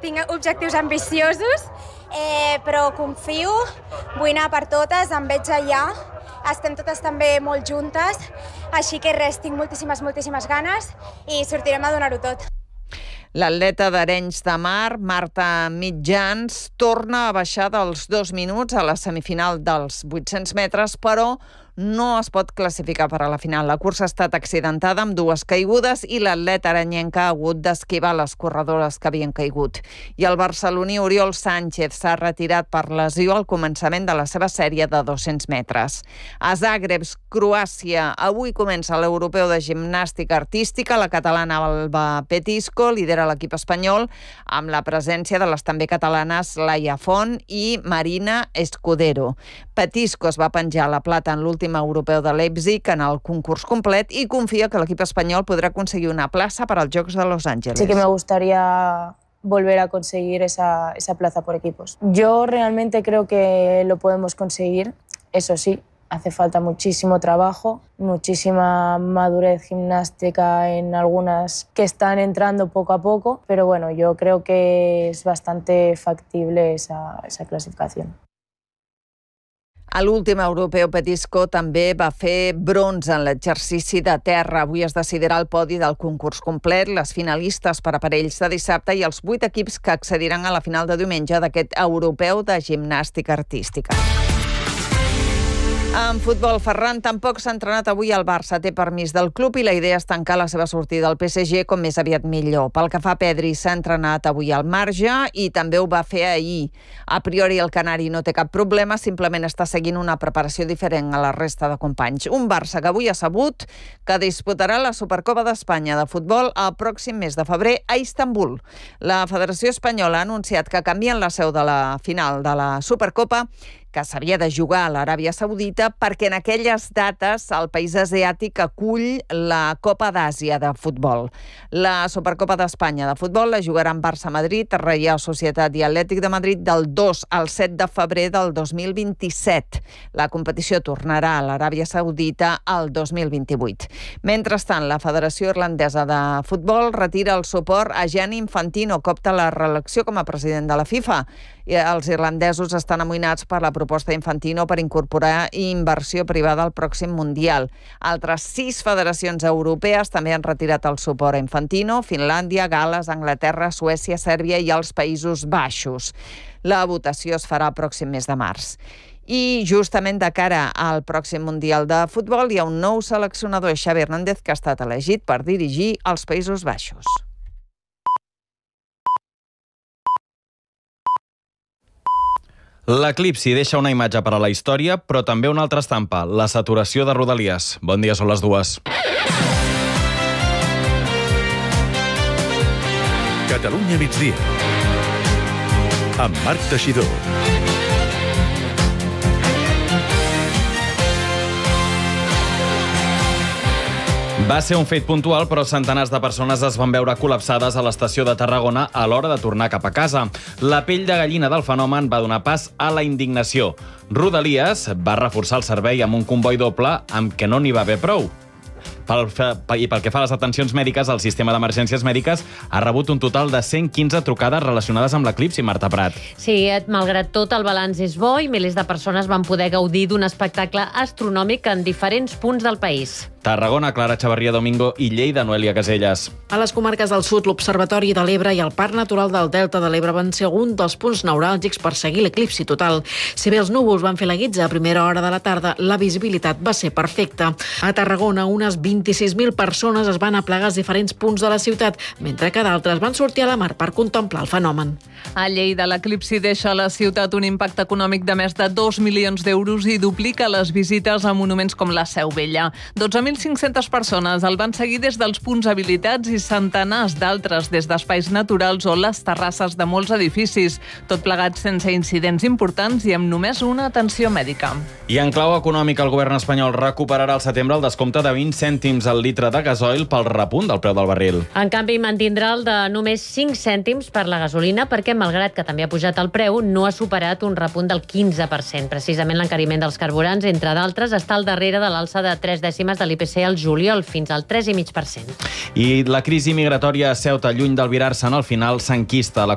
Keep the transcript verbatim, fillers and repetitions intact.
tinc objectius ambiciosos, eh, però confio, vull anar per totes, em veig allà, estem totes també molt juntes, així que res, tinc moltíssimes, moltíssimes ganes i sortirem a donar-ho tot. L'atleta d'Arenys de Mar, Marta Mitjans, torna a baixar dels dos minuts a la semifinal dels vuit-cents metres, però no es pot classificar per a la final. La cursa ha estat accidentada amb dues caigudes i l'atleta arenyenca ha hagut d'esquivar les corredores que havien caigut. I el barceloní Oriol Sánchez s'ha retirat per lesió al començament de la seva sèrie de dos-cents metres. A Zagreb, Croàcia, avui comença l'europeu de gimnàstica artística. La catalana Alba Petisco lidera l'equip espanyol amb la presència de les també catalanes Laia Font i Marina Escudero. Petisco es va penjar la plata en l'últim europeu de Leipzig en el concurs complet i confia que l'equip espanyol podrà aconseguir una plaça para els Jocs de Los Ángeles. Sí que me gustaría volver a conseguir esa, esa plaza por equipos. Yo realmente creo que lo podemos conseguir, eso sí, hace falta muchísimo trabajo, muchísima madurez gimnástica en algunas que están entrando poco a poco, pero bueno, yo creo que es bastante factible esa, esa clasificación. A l'últim europeu, Petisco també va fer bronze en l'exercici de terra. Avui es decidirà el podi del concurs complet, les finalistes per aparells de dissabte i els vuit equips que accediran a la final de diumenge d'aquest europeu de gimnàstica artística. En futbol, Ferran tampoc s'ha entrenat avui al Barça. Té permís del club i la idea és tancar la seva sortida al P S G com més aviat millor. Pel que fa a Pedri, s'ha entrenat avui al marge i també ho va fer ahir. A priori, el canari no té cap problema, simplement està seguint una preparació diferent a la resta de companys. Un Barça que avui ha sabut que disputarà la Supercopa d'Espanya de futbol el pròxim mes de febrer a Istanbul. La Federació Espanyola ha anunciat que canvien la seu de la final de la Supercopa, que s'havia de jugar a l'Aràbia Saudita, perquè en aquelles dates el país asiàtic acull la Copa d'Àsia de futbol. La Supercopa d'Espanya de futbol la jugaran Barça-Madrid, Reial Societat i Atlètic de Madrid del dos al set de febrer del dos mil vint-i-set. La competició tornarà a l'Aràbia Saudita el dos mil vint-i-vuit. Mentrestant, la Federació Irlandesa de Futbol retira el suport a Gianni Infantino, que opta a la reelecció com a president de la FIFA. I els irlandesos estan amoïnats per la proposta d'Infantino per incorporar inversió privada al pròxim Mundial. Altres sis federacions europees també han retirat el suport a Infantino: Finlàndia, Gal·les, Anglaterra, Suècia, Sèrbia i els Països Baixos. La votació es farà el pròxim mes de març. I justament de cara al pròxim Mundial de Futbol hi ha un nou seleccionador, Xavi Hernández, que ha estat elegit per dirigir els Països Baixos. L'eclipsi deixa una imatge per a la història, però també una altra estampa, la saturació de Rodalies. Bon dia, són les dues. Catalunya migdia. Amb Marc Teixidor. Va ser un fet puntual, però centenars de persones es van veure col·lapsades a l'estació de Tarragona a l'hora de tornar cap a casa. La pell de gallina del fenomen va donar pas a la indignació. Rodalies va reforçar el servei amb un comboi doble amb què no n'hi va haver prou. Pel, I pel que fa a les atencions mèdiques, el sistema d'emergències mèdiques ha rebut un total de cent quinze trucades relacionades amb l'eclipsi, Marta Prat. Sí, malgrat tot, el balanç és bo i milers de persones van poder gaudir d'un espectacle astronòmic en diferents punts del país. Tarragona, Clara Chavarria Domingo i Lleida, Noelia Caselles. A les comarques del sud, l'Observatori de l'Ebre i el Parc Natural del Delta de l'Ebre van ser un dels punts neuràlgics per seguir l'eclipsi total. Si bé els núvols van fer la guitza a primera hora de la tarda, la visibilitat va ser perfecta. A Tarragona, unes vint-i-sis mil persones es van aplegar als diferents punts de la ciutat, mentre que d'altres van sortir a la mar per contemplar el fenomen. A Lleida, l'eclipsi deixa a la ciutat un impacte econòmic de més de dos milions d'euros i duplica les visites a monuments com la Seu Vella. dotze mil cinc-centes persones el van seguir des dels punts habilitats i centenars d'altres des d'espais naturals o les terrasses de molts edificis, tot plegat sense incidents importants i amb només una atenció mèdica. I en clau econòmic, el govern espanyol recuperarà al setembre el descompte de vint cèntims al litre de gasoil pel repunt del preu del barril. En canvi, mantindrà el de només cinc cèntims per la gasolina perquè, malgrat que també ha pujat el preu, no ha superat un repunt del quinze per cent. Precisament l'encariment dels carburants, entre d'altres, està al darrere de l'alça de tres dècimes de l'I P C al juliol, fins al tres coma cinc per cent. I la crisi migratòria a Ceuta, lluny d'albirar-se en el final, s'enquista.